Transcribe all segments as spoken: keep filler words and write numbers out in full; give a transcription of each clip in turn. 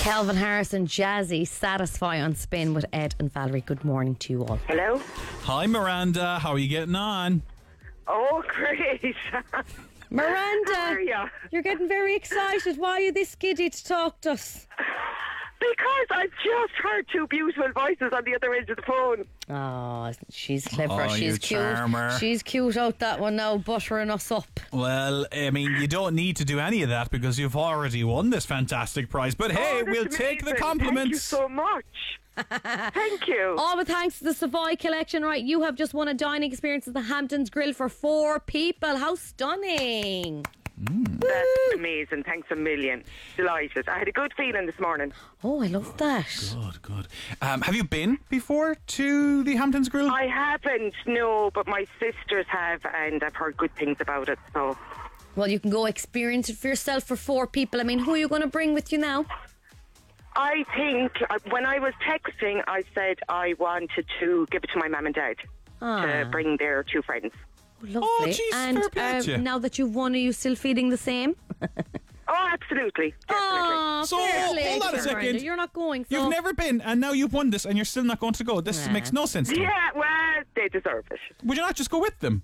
Calvin Harris and Jazzy, Satisfy on Spin with Ed and Valerie. Good morning to you all. Hello. Hi, Miranda. How are you getting on? Oh, great. Miranda, How are you? You're getting very excited. Why are you this giddy to talk to us? Because I've just heard two beautiful voices on the other end of the phone. Oh, she's clever. Oh, she's you cute. charmer. She's cute out that one now, buttering us up. Well, I mean, you don't need to do any of that because you've already won this fantastic prize. But hey, Oh, that's we'll take the amazing. compliments. Thank you so much. Thank you. All with thanks to the Savoy Collection, right? You have just won a dining experience at the Hamptons Grill for four people. How stunning. That's amazing. Thanks a million. Delighted. I had a good feeling this morning. Oh, I love that. Good, good. Um, have you been before to the Hamptons Grill? I haven't, no, but my sisters have, and I've heard good things about it. So, Well, you can go experience it for yourself for four people. I mean, who are you going to bring with you now? I think uh, when I was texting, I said I wanted to give it to my mum and dad Ah. to bring their two friends. Lovely. Oh, jeez, and fair play to you. now that you've won, are you still feeling the same? Oh, absolutely. Definitely. Oh, So, fair play hold on to a you, second. Miranda. You're not going. So. You've never been, and now you've won this, and you're still not going to go. This Nah. makes no sense to me. Yeah, well, they deserve it. Would you not just go with them?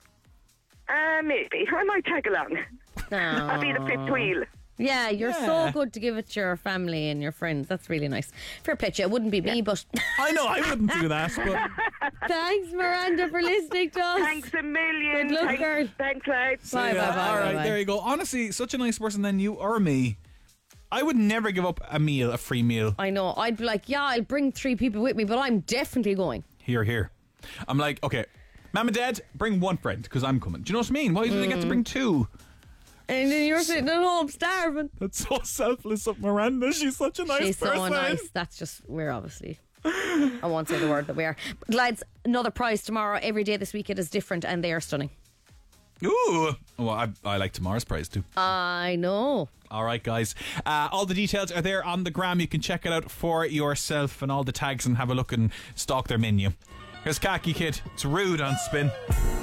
Uh, maybe. I might tag along. No. I'll be the fifth wheel. Yeah, you're Yeah. so good to give it to your family and your friends. That's really nice. Fair play to you. It wouldn't be me, but I know, I wouldn't do that, but... thanks, Miranda, for listening to us. Thanks a million. Good luck, thanks, girl. Thanks, lads. Bye, bye, Yeah, bye, all bye, right, bye. there you go. Honestly, such a nice person than you or me. I would never give up a meal, a free meal. I know. I'd be like, yeah, I'll bring three people with me, but I'm definitely going. Here, here. I'm like, okay, Mum and Dad, bring one friend because I'm coming. Do you know what I mean? Why do they get to bring two? And then you're sitting at home starving. That's so selfless of Miranda. She's such a nice She's person. so nice. That's just, we're obviously, I won't say the word that we are. But lads, another prize tomorrow. Every day this week it is different and they are stunning. Ooh. Well, I, I like tomorrow's prize too. I know. All right, guys. Uh, all the details are there on the gram. You can check it out for yourself and all the tags and have a look and stalk their menu. Here's Khaki Kid. It's Rude on Spin.